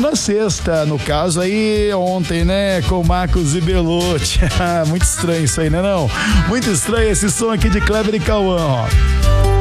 na sexta, no caso aí ontem, né, com Marcos e Belucci. Muito estranho isso aí, né não? Muito estranho esse som aqui de Kleber e Cauã, ó.